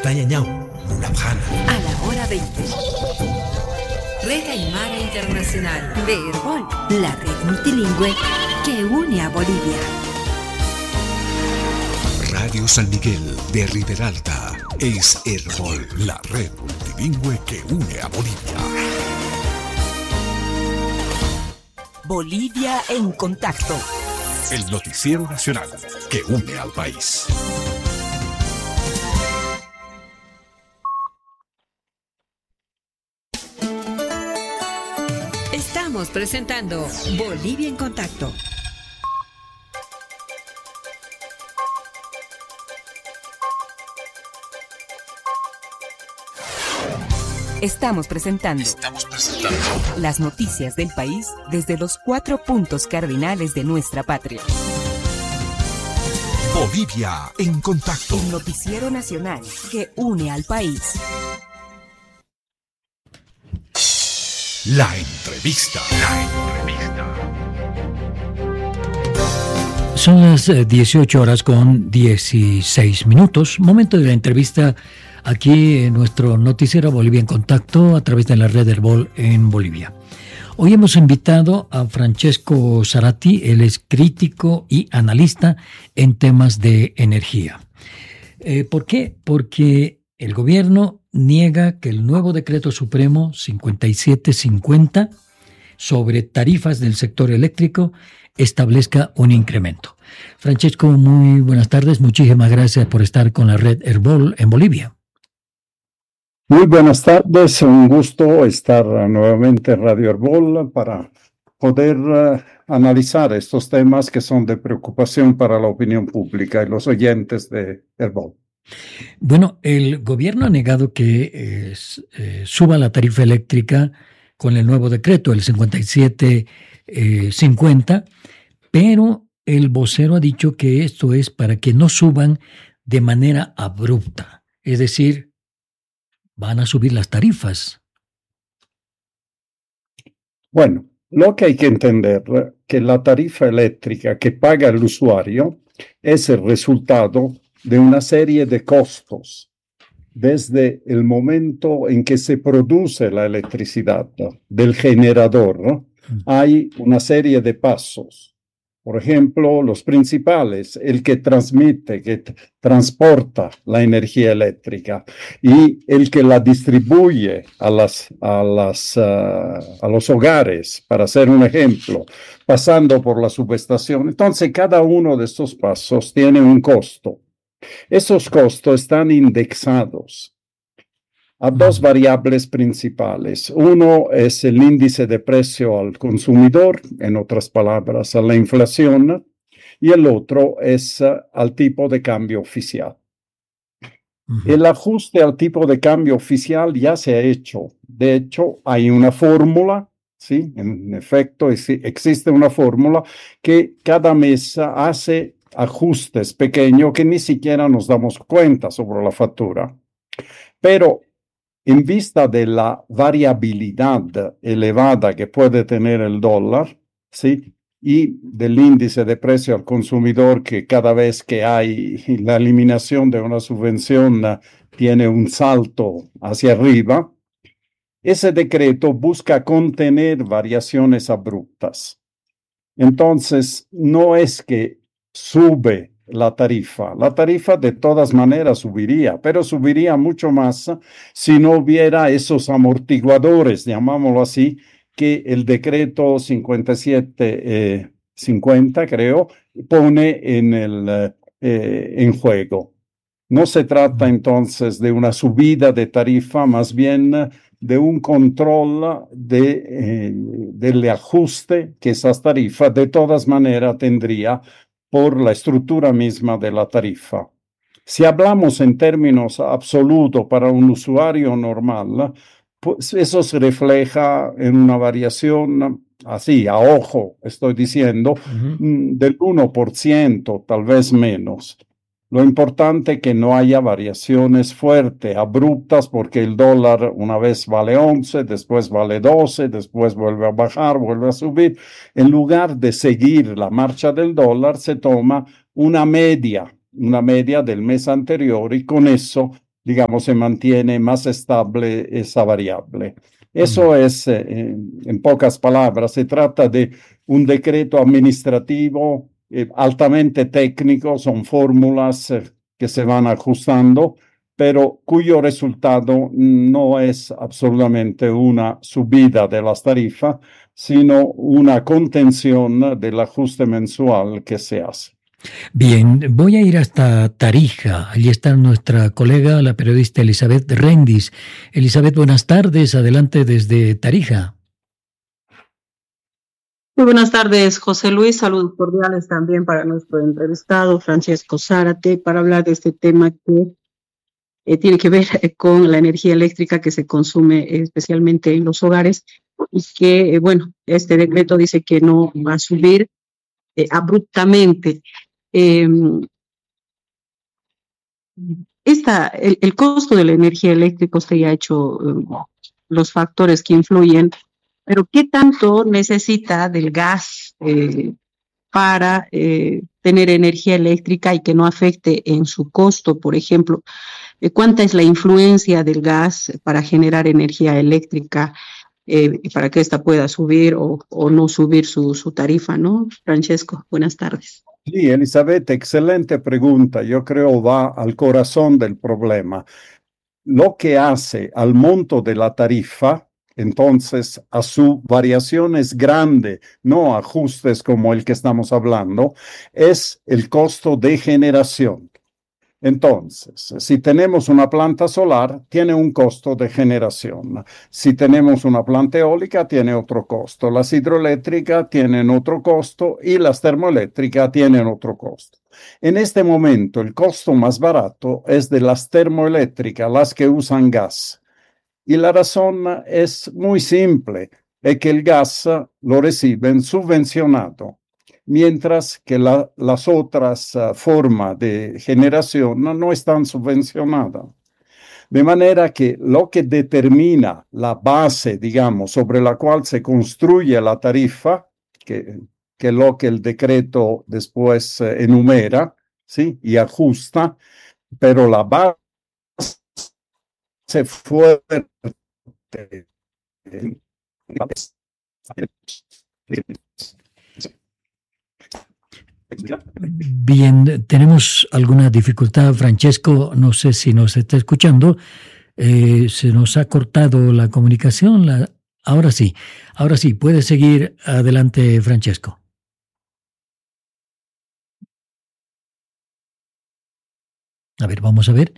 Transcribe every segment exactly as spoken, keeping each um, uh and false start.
tanya nhau, munapjana. A la hora veinte. Red Aymara Internacional de Herbol, la red multilingüe que une a Bolivia. Radio San Miguel de Riberalta es Herbol, la red multilingüe que une a Bolivia. Bolivia en contacto. El noticiero nacional que une al país. Estamos presentando Bolivia en contacto. Estamos presentando, Estamos presentando las noticias del país desde los cuatro puntos cardinales de nuestra patria. Bolivia en contacto. El noticiero nacional que une al país. La entrevista. La entrevista. Son las dieciocho horas con dieciséis minutos. Momento de la entrevista aquí en nuestro noticiero Bolivia en Contacto a través de la red Herbol en Bolivia. Hoy hemos invitado a Francesco Zarati, él es crítico y analista en temas de energía. Eh, ¿Por qué? Porque el gobierno niega que el nuevo decreto supremo cincuenta y siete cincuenta sobre tarifas del sector eléctrico establezca un incremento. Francesco, muy buenas tardes. Muchísimas gracias por estar con la red Herbol en Bolivia. Muy buenas tardes, un gusto estar nuevamente en Radio Herbol para poder uh, analizar estos temas que son de preocupación para la opinión pública y los oyentes de Herbol. Bueno, el gobierno ha negado que eh, eh, suba la tarifa eléctrica con el nuevo decreto, el cincuenta y siete cincuenta, pero el vocero ha dicho que esto es para que no suban de manera abrupta, es decir, van a subir las tarifas. Bueno, lo que hay que entender es que la tarifa eléctrica que paga el usuario es el resultado de una serie de costos desde el momento en que se produce la electricidad del generador, ¿no? Hay una serie de pasos. Por ejemplo, los principales, el que transmite, que t- transporta la energía eléctrica y el que la distribuye a, las, a, las, uh, a los hogares, para hacer un ejemplo, pasando por la subestación. Entonces, cada uno de estos pasos tiene un costo. Esos costos están indexados a dos variables principales. Uno es el índice de precio al consumidor, en otras palabras, a la inflación, y el otro es uh, al tipo de cambio oficial. Uh-huh. El ajuste al tipo de cambio oficial ya se ha hecho. De hecho, hay una fórmula, ¿sí? En efecto, es, existe una fórmula que cada mes hace ajustes pequeños que ni siquiera nos damos cuenta sobre la factura. Pero en vista de la variabilidad elevada que puede tener el dólar, ¿sí? Y del índice de precio al consumidor, que cada vez que hay la eliminación de una subvención uh, tiene un salto hacia arriba, ese decreto busca contener variaciones abruptas. Entonces, no es que sube la tarifa. La tarifa de todas maneras subiría, pero subiría mucho más si no hubiera esos amortiguadores, llamámoslo así, que el decreto cincuenta y siete cincuenta, creo, pone en, el, eh, en juego. No se trata entonces de una subida de tarifa, más bien de un control de, eh, del ajuste que esas tarifas de todas maneras tendría por la estructura misma de la tarifa. Si hablamos en términos absolutos para un usuario normal, pues eso se refleja en una variación, así, a ojo, estoy diciendo, uh-huh. del uno por ciento, tal vez menos. Lo importante es que no haya variaciones fuertes, abruptas, porque el dólar una vez vale once, después vale doce, después vuelve a bajar, vuelve a subir. En lugar de seguir la marcha del dólar, se toma una media, una media del mes anterior, y con eso digamos, se mantiene más estable esa variable. Eso mm. es, eh, en pocas palabras, se trata de un decreto administrativo eh, altamente técnico, son fórmulas eh, que se van ajustando, pero cuyo resultado no es absolutamente una subida de las tarifas, sino una contención del ajuste mensual que se hace. Bien, voy a ir hasta Tarija. Allí está nuestra colega, la periodista Elizabeth Rendis. Elizabeth, buenas tardes. Adelante desde Tarija. Muy buenas tardes, José Luis. Saludos cordiales también para nuestro entrevistado, Francesco Zárate, para hablar de este tema que eh, tiene que ver eh, con la energía eléctrica que se consume eh, especialmente en los hogares y que, eh, bueno, este decreto dice que no va a subir eh, abruptamente. Eh, esta, el, el costo de la energía eléctrica, usted ya ha hecho eh, los factores que influyen, pero ¿qué tanto necesita del gas eh, para eh, tener energía eléctrica y que no afecte en su costo? Por ejemplo, eh, ¿cuánta es la influencia del gas para generar energía eléctrica eh, y para que ésta pueda subir o, o no subir su, su tarifa, ¿no? Francesco, buenas tardes. Sí, Elizabeth, excelente pregunta. Yo creo va al corazón del problema. Lo que hace al monto de la tarifa, entonces a su variaciones grandes, no ajustes como el que estamos hablando, es el costo de generación. Entonces, si tenemos una planta solar, tiene un costo de generación. Si tenemos una planta eólica, tiene otro costo. Las hidroeléctricas tienen otro costo y las termoeléctricas tienen otro costo. En este momento, el costo más barato es de las termoeléctricas, las que usan gas. Y la razón es muy simple, es que el gas lo reciben subvencionado, mientras que la, las otras uh, formas de generación no, no están subvencionadas. De manera que lo que determina la base, digamos, sobre la cual se construye la tarifa, que, que es lo que el decreto después uh, enumera, ¿sí? Y ajusta, pero la base fuerte. Bien, tenemos alguna dificultad, Francesco, no sé si nos está escuchando, eh, se nos ha cortado la comunicación, la... ahora sí, ahora sí, puede seguir adelante, Francesco. A ver, vamos a ver.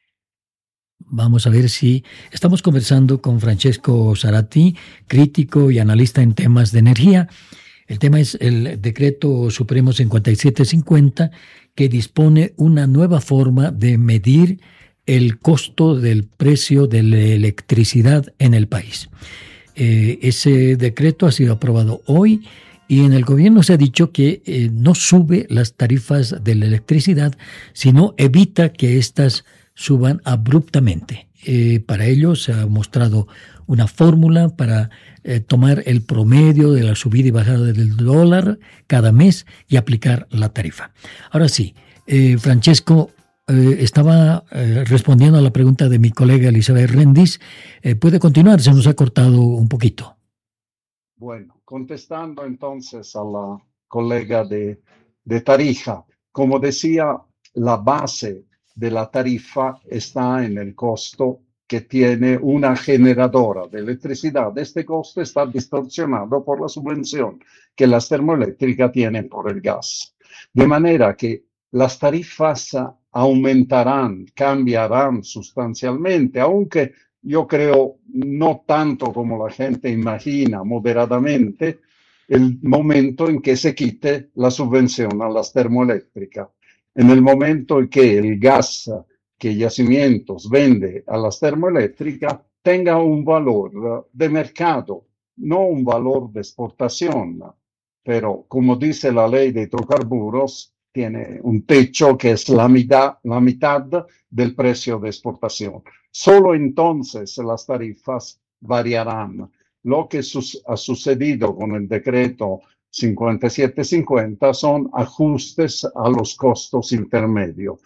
Vamos a ver si estamos conversando con Francesco Zárate, crítico y analista en temas de energía. El tema es el Decreto Supremo cincuenta y siete cincuenta, que dispone una nueva forma de medir el costo del precio de la electricidad en el país. Eh, ese decreto ha sido aprobado hoy y en el gobierno se ha dicho que eh, no sube las tarifas de la electricidad, sino evita que éstas suban abruptamente. Eh, para ello se ha mostrado una fórmula para eh, tomar el promedio de la subida y bajada del dólar cada mes y aplicar la tarifa. Ahora sí, eh, Francesco, eh, estaba eh, respondiendo a la pregunta de mi colega Elizabeth Rendis. Eh, ¿Puede continuar? Se nos ha cortado un poquito. Bueno, contestando entonces a la colega de, de Tarija, como decía, la base de la tarifa está en el costo que tiene una generadora de electricidad. Este costo está distorsionado por la subvención que las termoeléctricas tienen por el gas. De manera que las tarifas aumentarán, cambiarán sustancialmente, aunque yo creo no tanto como la gente imagina, moderadamente, el momento en que se quite la subvención a las termoeléctricas. En el momento en que el gas que Yacimientos vende a las termoeléctricas tenga un valor de mercado, no un valor de exportación, pero como dice la ley de hidrocarburos, tiene un techo que es la mitad, la mitad del precio de exportación. Solo entonces las tarifas variarán. Lo que su- ha sucedido con el decreto cincuenta y siete cincuenta son ajustes a los costos intermedios,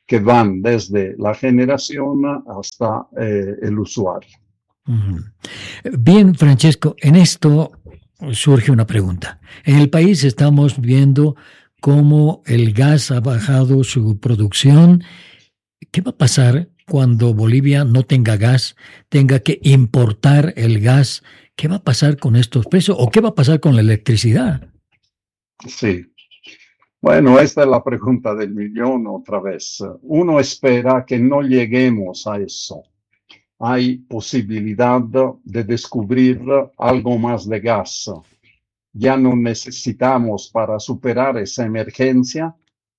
que van desde la generación hasta eh, el usuario. Bien, Francesco, en esto surge una pregunta. En el país estamos viendo cómo el gas ha bajado su producción. ¿Qué va a pasar cuando Bolivia no tenga gas, tenga que importar el gas? ¿Qué va a pasar con estos precios o qué va a pasar con la electricidad? Sí. Bueno, esta es la pregunta del millón otra vez. Uno espera que no lleguemos a eso. Hay posibilidad de descubrir algo más de gas. Ya no necesitamos, para superar esa emergencia,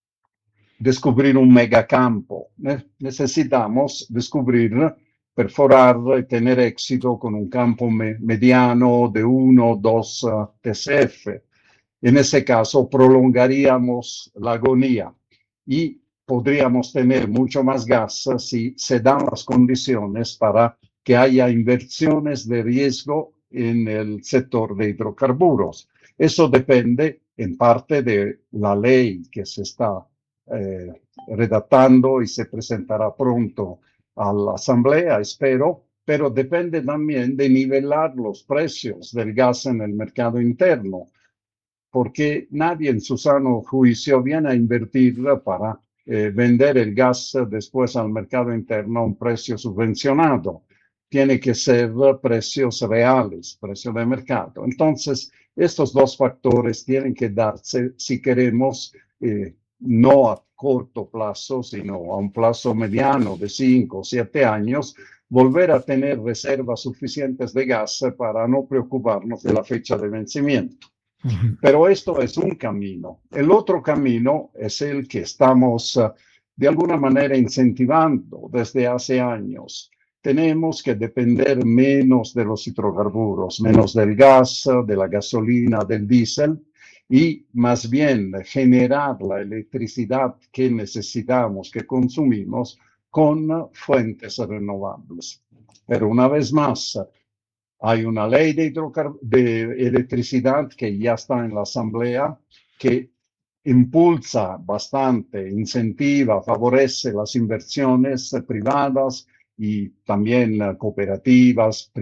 descubrir un megacampo. Necesitamos descubrir, perforar y tener éxito con un campo me mediano de uno o dos T C F. En ese caso, prolongaríamos la agonía y podríamos tener mucho más gas si se dan las condiciones para que haya inversiones de riesgo en el sector de hidrocarburos. Eso depende en parte de la ley que se está eh, redactando y se presentará pronto a la Asamblea, espero, pero depende también de nivelar los precios del gas en el mercado interno, porque nadie en su sano juicio viene a invertir para eh, vender el gas después al mercado interno a un precio subvencionado. Tiene que ser precios reales, precio de mercado. Entonces, estos dos factores tienen que darse si queremos, eh, no a corto plazo, sino a un plazo mediano de cinco o siete años, volver a tener reservas suficientes de gas para no preocuparnos de la fecha de vencimiento. Pero esto es un camino. El otro camino es el que estamos uh, de alguna manera incentivando desde hace años. Tenemos que depender menos de los hidrocarburos, menos del gas, de la gasolina, del diésel, y más bien generar la electricidad que necesitamos, que consumimos, con fuentes renovables. Pero una vez más, hay una ley de, de electricidad que ya está en la Asamblea, que impulsa bastante, incentiva, favorece las inversiones privadas y también cooperativas,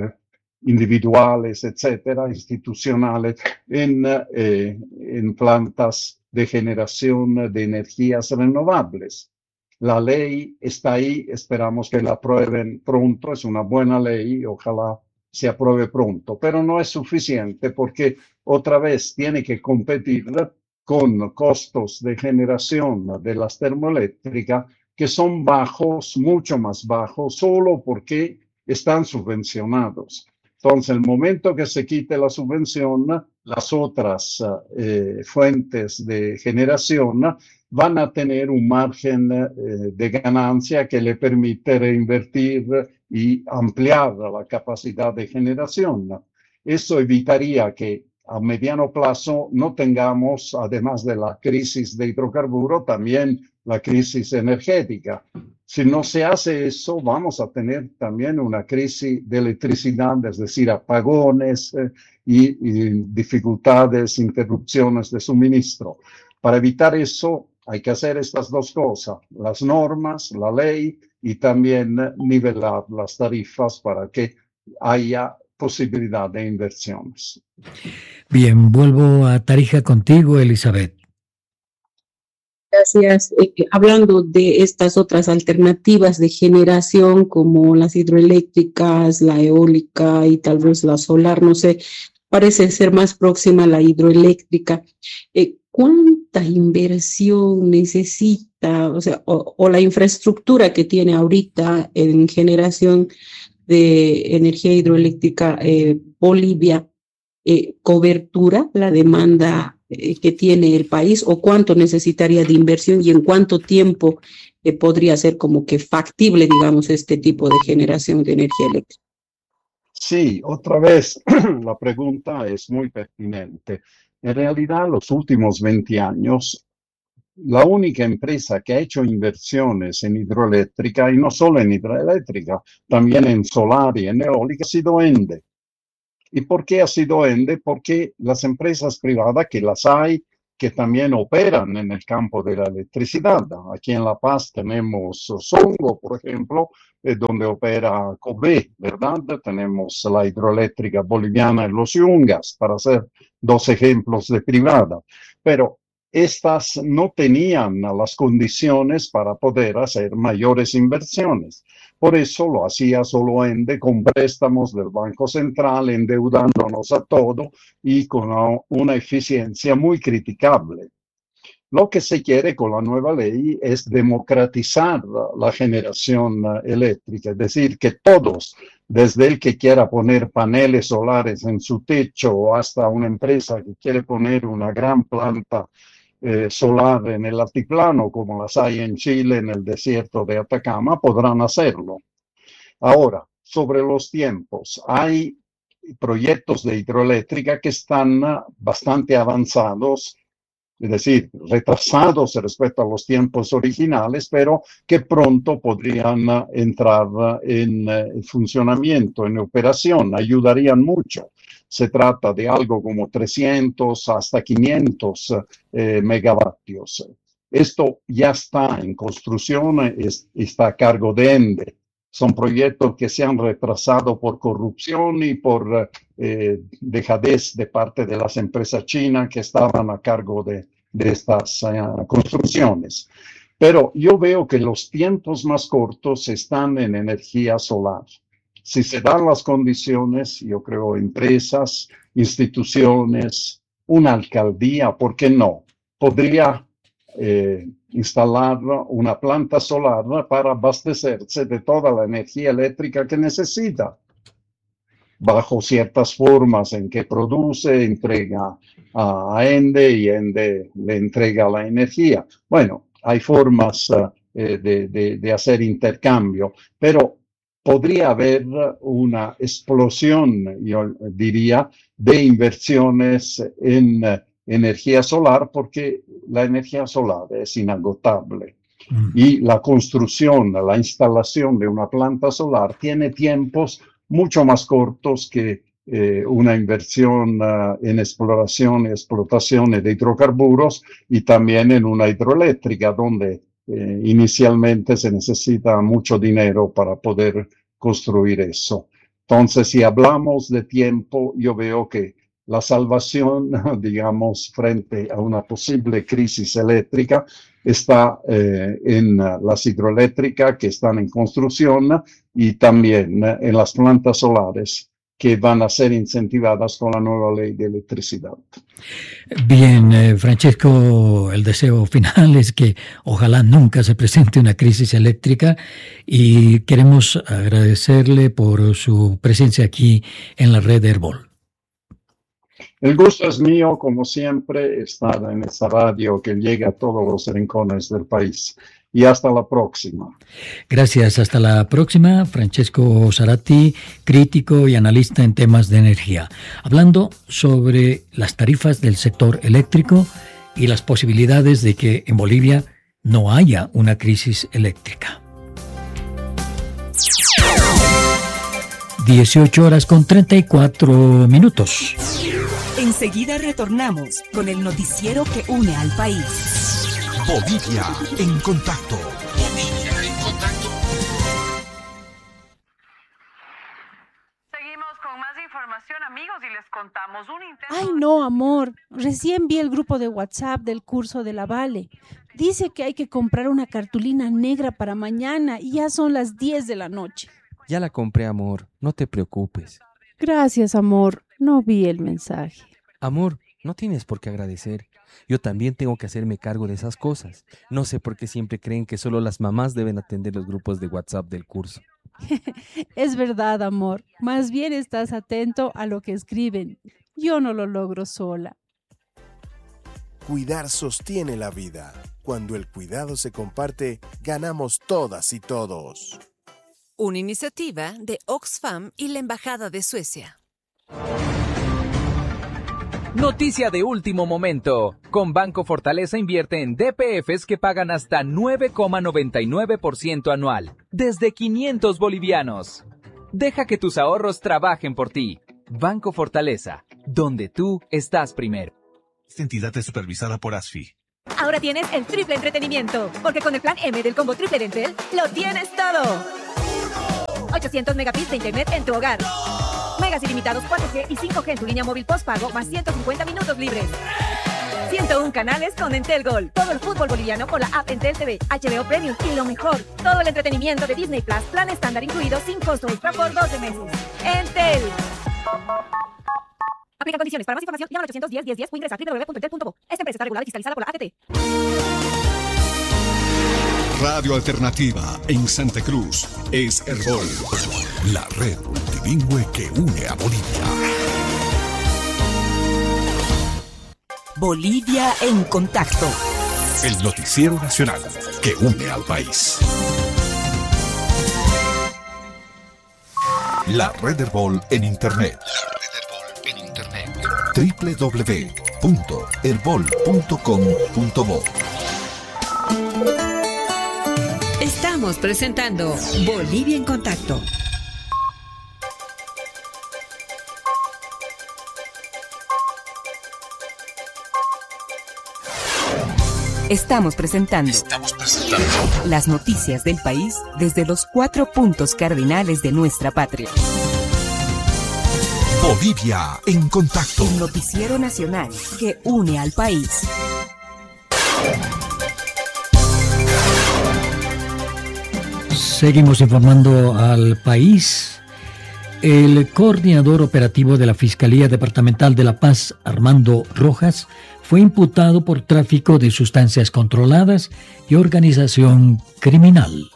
individuales, etcétera, institucionales, en, eh, en plantas de generación de energías renovables. La ley está ahí, esperamos que la aprueben pronto, es una buena ley, ojalá se apruebe pronto, pero no es suficiente porque otra vez tiene que competir con costos de generación de las termoeléctricas que son bajos, mucho más bajos, solo porque están subvencionados. Entonces, el momento que se quite la subvención, las otras eh, fuentes de generación van a tener un margen eh, de ganancia que le permite reinvertir y ampliar la capacidad de generación. Eso evitaría que a mediano plazo no tengamos, además de la crisis de hidrocarburos, también la crisis energética. Si no se hace eso, vamos a tener también una crisis de electricidad, es decir, apagones eh, y, y dificultades, interrupciones de suministro. Para evitar eso, hay que hacer estas dos cosas, las normas, la ley y también nivelar las tarifas para que haya posibilidad de inversiones. Bien, vuelvo a Tarija contigo, Elizabeth. Gracias. Eh, hablando de estas otras alternativas de generación como las hidroeléctricas, la eólica y tal vez la solar, no sé, parece ser más próxima a la hidroeléctrica. Eh, ¿Cuánta inversión necesita, o sea, o, o la infraestructura que tiene ahorita en generación de energía hidroeléctrica eh, Bolivia, eh, cobertura la demanda eh, que tiene el país, o cuánto necesitaría de inversión y en cuánto tiempo eh, podría ser como que factible, digamos, este tipo de generación de energía eléctrica? Sí, otra vez la pregunta es muy pertinente. En realidad, los últimos veinte años, la única empresa que ha hecho inversiones en hidroeléctrica, y no solo en hidroeléctrica, también en solar y en eólica, ha sido ENDE. ¿Y por qué ha sido ENDE? Porque las empresas privadas, que las hay, que también operan en el campo de la electricidad. Aquí en La Paz tenemos Songo, por ejemplo, eh, donde opera COBE, ¿verdad? Tenemos la hidroeléctrica boliviana en Los Yungas, para hacer dos ejemplos de privada. Pero estas no tenían las condiciones para poder hacer mayores inversiones. Por eso lo hacía solo ENDE con préstamos del Banco Central, endeudándonos a todo y con una eficiencia muy criticable. Lo que se quiere con la nueva ley es democratizar la generación eléctrica, es decir, que todos, desde el que quiera poner paneles solares en su techo hasta una empresa que quiere poner una gran planta Eh, solar en el altiplano, como las hay en Chile, en el desierto de Atacama, podrán hacerlo. Ahora, sobre los tiempos, hay proyectos de hidroeléctrica que están bastante avanzados, es decir, retrasados respecto a los tiempos originales, pero que pronto podrían entrar en, en funcionamiento, en operación, ayudarían mucho. Se trata de algo como trescientos hasta quinientos eh, megavatios. Esto ya está en construcción, es, está a cargo de ENDE. Son proyectos que se han retrasado por corrupción y por eh, dejadez de parte de las empresas chinas que estaban a cargo de, de estas uh, construcciones. Pero yo veo que los tiempos más cortos están en energía solar. Si se dan las condiciones, yo creo, empresas, instituciones, una alcaldía, ¿por qué no? Podría eh, instalar una planta solar para abastecerse de toda la energía eléctrica que necesita, bajo ciertas formas en que produce, entrega a ENDE y ENDE le entrega la energía. Bueno, hay formas eh, de, de, de hacer intercambio, pero podría haber una explosión, yo diría, de inversiones en uh, energía solar, porque la energía solar es inagotable. Mm. Y la construcción, la instalación de una planta solar tiene tiempos mucho más cortos que eh, una inversión uh, en exploración y explotación de hidrocarburos, y también en una hidroeléctrica, donde Eh, inicialmente se necesita mucho dinero para poder construir eso. Entonces, si hablamos de tiempo, yo veo que la salvación, digamos, frente a una posible crisis eléctrica, está eh, en las hidroeléctricas que están en construcción y también en las plantas solares que van a ser incentivadas con la nueva ley de electricidad. Bien, eh, Francesco, el deseo final es que ojalá nunca se presente una crisis eléctrica y queremos agradecerle por su presencia aquí en la red Herbol. El gusto es mío, como siempre, estar en esta radio que llega a todos los rincones del país. Y hasta la próxima. Gracias, hasta la próxima. Francesco Zarati, crítico y analista en temas de energía, hablando sobre las tarifas del sector eléctrico y las posibilidades de que en Bolivia no haya una crisis eléctrica. dieciocho horas con treinta y cuatro minutos. Enseguida retornamos con el noticiero que une al país. Bolivia en contacto. Bolivia en contacto. Seguimos con más información, amigos, y les contamos un intento... Ay, no, amor. Recién vi el grupo de WhatsApp del curso de la Vale. Dice que hay que comprar una cartulina negra para mañana y ya son las diez de la noche. Ya la compré, amor. No te preocupes. Gracias, amor. No vi el mensaje. Amor, no tienes por qué agradecer. Yo también tengo que hacerme cargo de esas cosas. No sé por qué siempre creen que solo las mamás deben atender los grupos de WhatsApp del curso. Es verdad, amor. Más bien estás atento a lo que escriben. Yo no lo logro sola. Cuidar sostiene la vida. Cuando el cuidado se comparte, ganamos todas y todos. Una iniciativa de Oxfam y la Embajada de Suecia. Noticia de último momento. Con Banco Fortaleza invierte en D P Fs que pagan hasta nueve coma noventa y nueve por ciento anual, desde quinientos bolivianos. Deja que tus ahorros trabajen por ti. Banco Fortaleza, donde tú estás primero. Esta entidad es supervisada por A S F I. Ahora tienes el triple entretenimiento, porque con el plan M del combo triple de Entel, lo tienes todo. ochocientos megabits de internet en tu hogar. Megas ilimitados cuatro G y cinco G en tu línea móvil postpago, más ciento cincuenta minutos libres. ciento uno canales con Entel Gol. Todo el fútbol boliviano con la app Entel T V, H B O Premium y lo mejor, todo el entretenimiento de Disney Plus, plan estándar incluido sin costo extra por doce meses. Entel. Aplica condiciones. Para más información, llama al ochocientos diez, diez, diez o ingresa a doble u doble u doble u punto entel punto co. Esta empresa está regulada y fiscalizada por la A T T. Radio Alternativa en Santa Cruz es Herbol, la red multilingüe que une a Bolivia. Bolivia en contacto. El noticiero nacional que une al país. La red Herbol en Internet. doble u doble u doble u punto herbol punto com punto bo. Estamos presentando Bolivia en contacto. Estamos presentando, Estamos presentando las noticias del país desde los cuatro puntos cardinales de nuestra patria. Bolivia en contacto. El noticiero nacional que une al país. Seguimos informando al país. El coordinador operativo de la Fiscalía Departamental de La Paz, Armando Rojas, fue imputado por tráfico de sustancias controladas y organización criminal.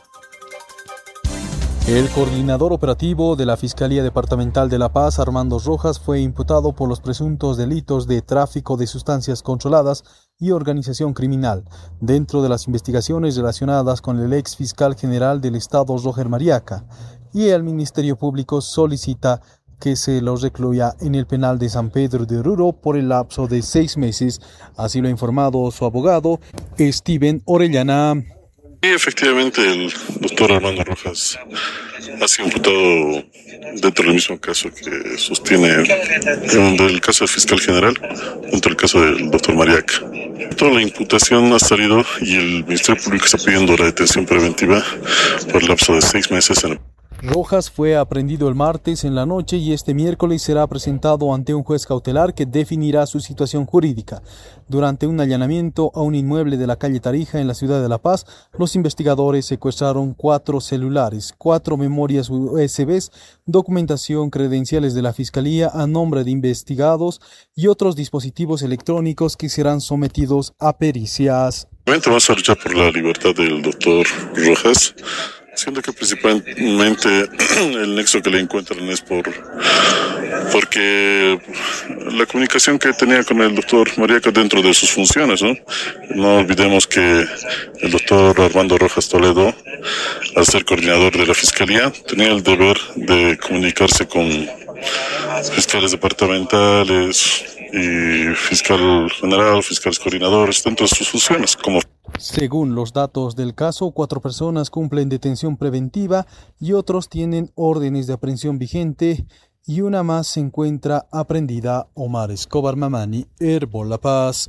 El coordinador operativo de la Fiscalía Departamental de La Paz, Armando Rojas, fue imputado por los presuntos delitos de tráfico de sustancias controladas y organización criminal, dentro de las investigaciones relacionadas con el ex fiscal general del Estado, Roger Mariaca, y el Ministerio Público solicita que se lo recluya en el penal de San Pedro de Oruro por el lapso de seis meses, así lo ha informado su abogado, Steven Orellana. Sí, efectivamente, el doctor Armando Rojas ha sido imputado dentro del mismo caso que sostiene el caso del fiscal general, dentro del caso del doctor Mariaca. Toda la imputación ha salido y el Ministerio Público está pidiendo la detención preventiva por el lapso de seis meses en el... Rojas fue aprehendido el martes en la noche y este miércoles será presentado ante un juez cautelar que definirá su situación jurídica. Durante un allanamiento a un inmueble de la calle Tarija en la ciudad de La Paz, los investigadores secuestraron cuatro celulares, cuatro memorias U S Bs, documentación, credenciales de la Fiscalía a nombre de investigados y otros dispositivos electrónicos que serán sometidos a pericias. Vamos a luchar por la libertad del doctor Rojas, siendo que principalmente el nexo que le encuentran es por porque la comunicación que tenía con el doctor Mariaca dentro de sus funciones, ¿no? No olvidemos que el doctor Armando Rojas Toledo, al ser coordinador de la Fiscalía, tenía el deber de comunicarse con fiscales departamentales y fiscal general, fiscales coordinadores dentro de sus funciones, como según los datos del caso, cuatro personas cumplen detención preventiva y otros tienen órdenes de aprehensión vigente y una más se encuentra aprehendida. Omar Escobar Mamani, Herbol La Paz.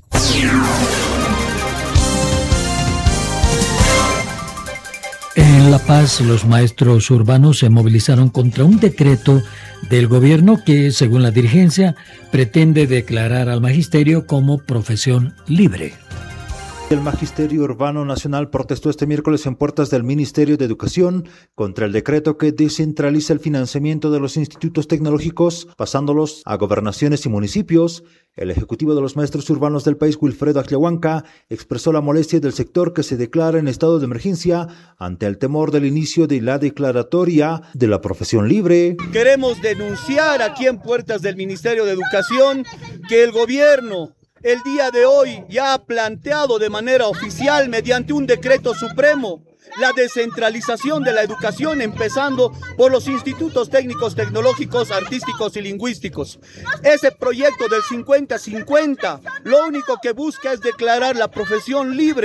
En La Paz, los maestros urbanos se movilizaron contra un decreto del gobierno que, según la dirigencia, pretende declarar al magisterio como profesión libre. El Magisterio Urbano Nacional protestó este miércoles en puertas del Ministerio de Educación contra el decreto que descentraliza el financiamiento de los institutos tecnológicos, pasándolos a gobernaciones y municipios. El ejecutivo de los maestros urbanos del país, Wilfredo Agliahuanca, expresó la molestia del sector que se declara en estado de emergencia ante el temor del inicio de la declaratoria de la profesión libre. Queremos denunciar aquí en puertas del Ministerio de Educación que el gobierno el día de hoy ya ha planteado de manera oficial, mediante un decreto supremo, la descentralización de la educación, empezando por los institutos técnicos, tecnológicos, artísticos y lingüísticos. Ese proyecto del cincuenta cincuenta lo único que busca es declarar la profesión libre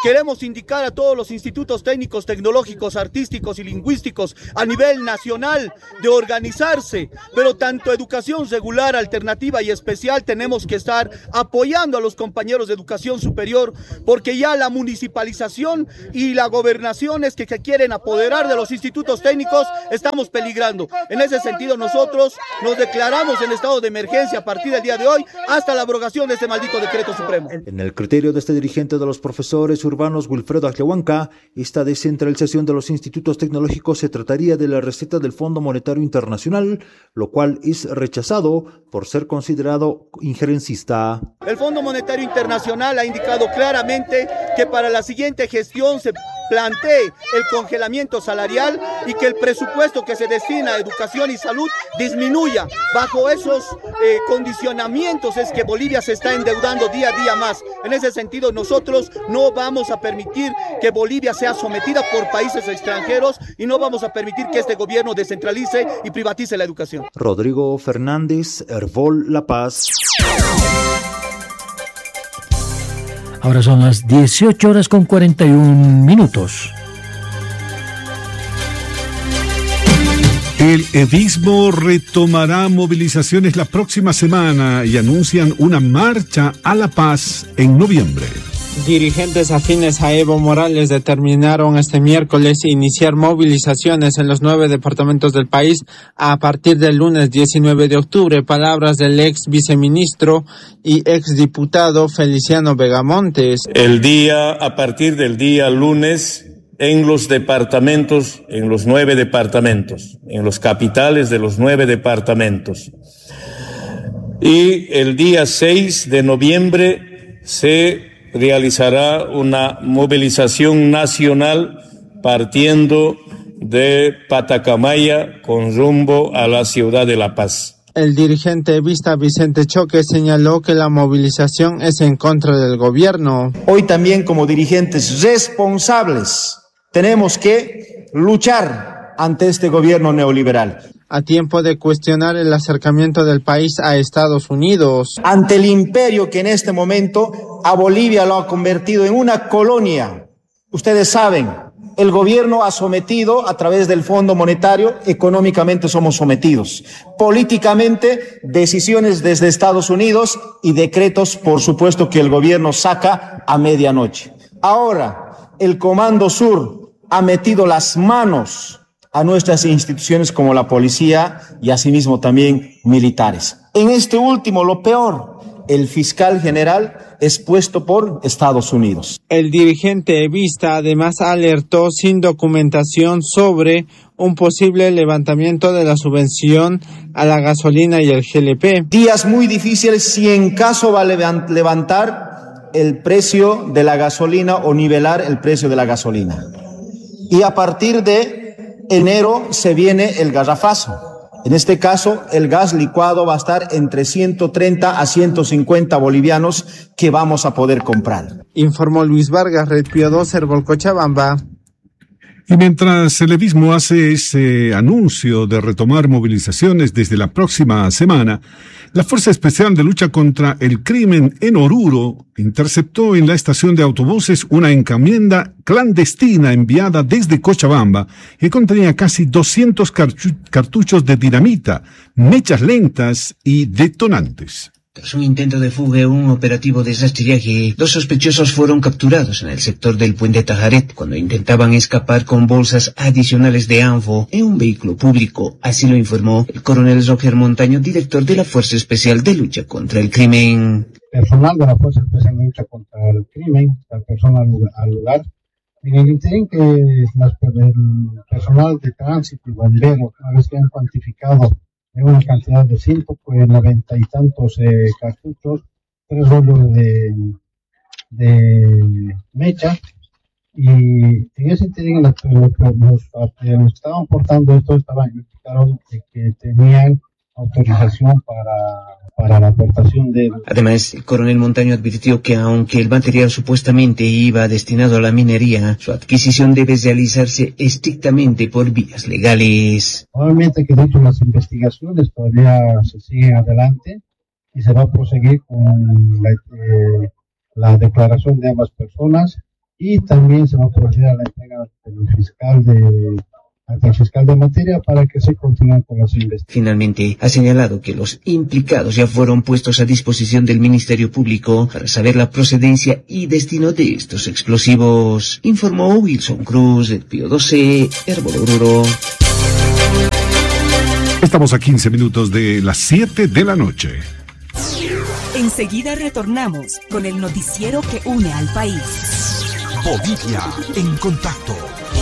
Queremos indicar a todos los institutos técnicos, tecnológicos, artísticos y lingüísticos a nivel nacional de organizarse, pero tanto educación regular, alternativa y especial tenemos que estar apoyando a los compañeros de educación superior, porque ya la municipalización y la gobernación es que, que quieren apoderar de los institutos técnicos, estamos peligrando. En ese sentido nosotros nos declaramos en estado de emergencia a partir del día de hoy hasta la abrogación de este maldito decreto supremo. En el criterio de este dirigente de los profesores urbanos, Wilfredo Atlehuanca, esta descentralización de los institutos tecnológicos se trataría de la receta del Fondo Monetario Internacional, lo cual es rechazado por ser considerado injerencista. El Fondo Monetario Internacional ha indicado claramente que para la siguiente gestión se plantee el congelamiento salarial y que el presupuesto que se destina a educación y salud disminuya. Bajo esos eh, condicionamientos es que Bolivia se está endeudando día a día más. En ese sentido, nosotros no vamos a permitir que Bolivia sea sometida por países extranjeros y no vamos a permitir que este gobierno descentralice y privatice la educación. Rodrigo Fernández, Herbol La Paz. Ahora son las dieciocho horas con cuarenta y un minutos. El edismo retomará movilizaciones la próxima semana y anuncian una marcha a la paz en noviembre. Dirigentes afines a Evo Morales determinaron este miércoles iniciar movilizaciones en los nueve departamentos del país a partir del lunes diecinueve de octubre. Palabras del ex viceministro y ex diputado Feliciano Vegamontes. El día, a partir del día lunes, en los departamentos, en los nueve departamentos, en los capitales de los nueve departamentos. Y el día seis de noviembre se realizará una movilización nacional partiendo de Patacamaya con rumbo a la ciudad de La Paz. El dirigente evista Vicente Choque señaló que la movilización es en contra del gobierno. Hoy también como dirigentes responsables tenemos que luchar ante este gobierno neoliberal. A tiempo de cuestionar el acercamiento del país a Estados Unidos. Ante el imperio que en este momento a Bolivia lo ha convertido en una colonia. Ustedes saben, el gobierno ha sometido a través del Fondo Monetario, económicamente somos sometidos. Políticamente, decisiones desde Estados Unidos y decretos, por supuesto, que el gobierno saca a medianoche. Ahora, el Comando Sur ha metido las manos a nuestras instituciones como la policía y asimismo también militares. En este último, lo peor, el fiscal general es puesto por Estados Unidos. El dirigente evista además alertó sin documentación sobre un posible levantamiento de la subvención a la gasolina y el G L P. Días muy difíciles si en caso va a levantar el precio de la gasolina o nivelar el precio de la gasolina. Y a partir de enero se viene el garrafazo. En este caso, el gas licuado va a estar entre ciento treinta a ciento cincuenta bolivianos que vamos a poder comprar. Informó Luis Vargas, Red Pío dos, Herbol Cochabamba. Y mientras el edismo hace ese anuncio de retomar movilizaciones desde la próxima semana, la Fuerza Especial de Lucha contra el Crimen en Oruro interceptó en la estación de autobuses una encomienda clandestina enviada desde Cochabamba que contenía casi doscientos cartu- cartuchos de dinamita, mechas lentas y detonantes. Tras un intento de fuga y un operativo de rastrillaje, dos sospechosos fueron capturados en el sector del Puente Tajaret cuando intentaban escapar con bolsas adicionales de ANFO en un vehículo público. Así lo informó el coronel Roger Montaño, director de la Fuerza Especial de Lucha contra el Crimen. Personal de la Fuerza Especial de Lucha contra el Crimen, la persona al lugar, en el interín que las, el personal de tránsito y bomberos, una vez que han cuantificado en una cantidad de ciento noventa y tantos eh, cartuchos, tres rollos de, de mecha, y en ese interín los que nos, nos estaban portando esto estaban indicaron que tenían autorización para para la aportación de... Además, el coronel Montaño advirtió que aunque el material supuestamente iba destinado a la minería, su adquisición debe realizarse estrictamente por vías legales. Obviamente que dentro de las investigaciones todavía se siguen adelante y se va a proseguir con la, eh, la declaración de ambas personas y también se va a proceder a la entrega del fiscal de al fiscal de materia para que se continúen con las investigaciones. Finalmente, ha señalado que los implicados ya fueron puestos a disposición del Ministerio Público para saber la procedencia y destino de estos explosivos. Informó Wilson Cruz, del Pío doce, Herbol Oruro. Estamos a quince minutos de las siete de la noche. Enseguida retornamos con el noticiero que une al país. Bolivia en contacto.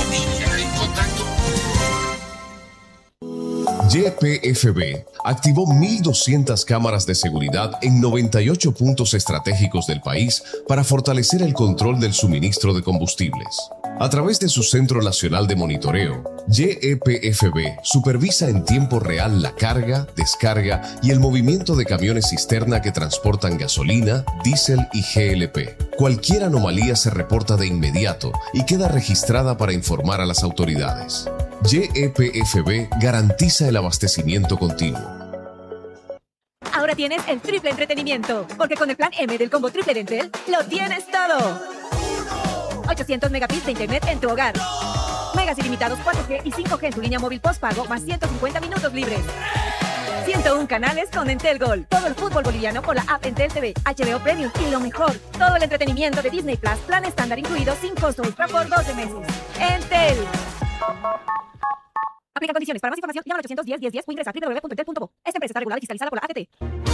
Y P F B activó mil doscientas cámaras de seguridad en noventa y ocho puntos estratégicos del país para fortalecer el control del suministro de combustibles. A través de su Centro Nacional de Monitoreo, Y E P F B supervisa en tiempo real la carga, descarga y el movimiento de camiones cisterna que transportan gasolina, diésel y G L P. Cualquier anomalía se reporta de inmediato y queda registrada para informar a las autoridades. Y E P F B garantiza el abastecimiento continuo. Ahora tienes el triple entretenimiento, porque con el plan M del combo triple de Entel, lo tienes todo. ochocientos megabits de internet en tu hogar. Megas ilimitados cuatro G y cinco G en tu línea móvil postpago, más ciento cincuenta minutos libres. ciento uno canales con Entel Gold. Todo el fútbol boliviano con la app Entel T V, H B O Premium y lo mejor, todo el entretenimiento de Disney Plus, plan estándar incluido sin costo extra por doce meses. Entel. Aplica condiciones. Para más información, llama al ochocientos diez diez diez o ingresa a doble u doble u doble u punto entel punto bo. Esta empresa está regulada y fiscalizada por la A T T.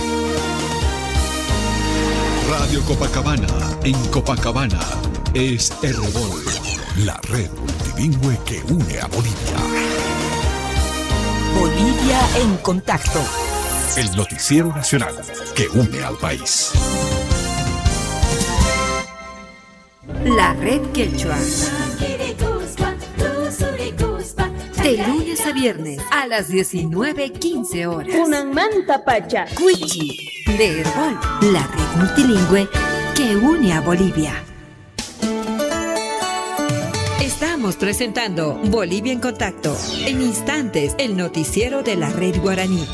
Radio Copacabana, en Copacabana, es Herbol, la red multilingüe que une a Bolivia. Bolivia en contacto. El noticiero nacional que une al país. La red Quechua. De lunes a viernes a las diecinueve quince horas. Una manta pacha. Cuichi de Herbol, la red multilingüe que une a Bolivia. Estamos presentando Bolivia en contacto. En instantes, el noticiero de la red guaraní.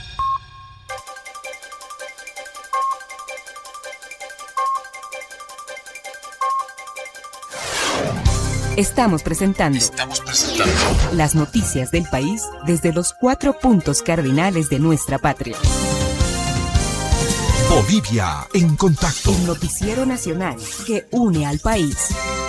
Estamos presentando, Estamos presentando las noticias del país desde los cuatro puntos cardinales de nuestra patria. Bolivia en contacto. El noticiero nacional que une al país.